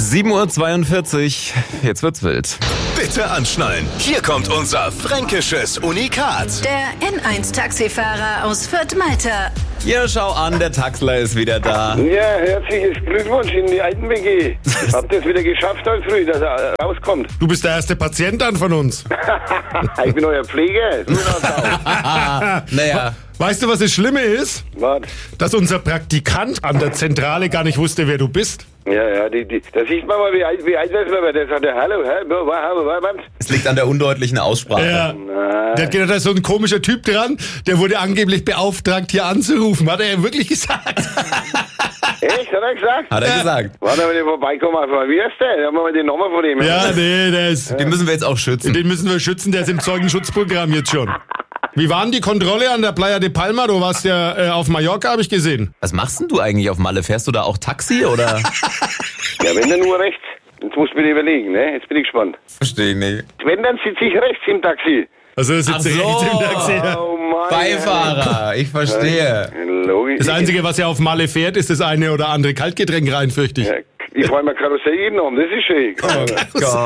7:42 Uhr, jetzt wird's wild. Bitte anschnallen, hier kommt unser fränkisches Unikat. Der N1-Taxifahrer aus Fürth-Malta. Ja, schau an, der Taxler ist wieder da. Ja, herzliches Glückwunsch in die alten WG. Habt ihr es wieder geschafft heute früh, dass er rauskommt? Du bist der erste Patient dann von uns. Ich bin euer Pfleger. So schaut's aus. Naja, Weißt du, was das Schlimme ist? Was? Dass unser Praktikant an der Zentrale gar nicht wusste, wer du bist. Ja, da sieht man mal, wie alt das war. Der sagt, hallo, was? es liegt an der undeutlichen Aussprache. Ja. Der hat gedacht, da ist so ein komischer Typ dran, der wurde angeblich beauftragt, hier anzurufen. Hat er ja wirklich gesagt. Echt, hat er gesagt? Hat er gesagt. Warte, wenn ich vorbeikomme, wie ist der? Haben wir mal die Nummer von dem. Ja, nee, der ist... Den müssen wir jetzt auch schützen. Den müssen wir schützen, der ist im Zeugenschutzprogramm jetzt schon. Wie war denn die Kontrolle an der Playa de Palma? Du warst ja auf Mallorca, habe ich gesehen. Was machst denn du eigentlich auf Malle? Fährst du da auch Taxi, oder? Ja, wenn dann nur rechts. Jetzt musst du mir überlegen, ne? Jetzt bin ich gespannt. Verstehe ich nicht. Wenn, dann sitze ich rechts im Taxi. Also er sitzt rechts im Taxi. Ja. Oh Mann. Beifahrer, ich verstehe. Logisch. Das Einzige, was er auf Malle fährt, ist das eine oder andere Kaltgetränk rein, fürchte ich. Ja, ich fahre mal Karussell jeden um, das ist schön. Oh Gott.